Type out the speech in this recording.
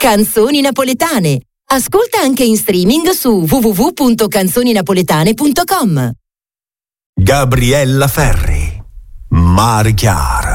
Canzoni napoletane. Ascolta anche in streaming su www.canzoninapoletane.com. Gabriella Ferri, Mare Chiaro.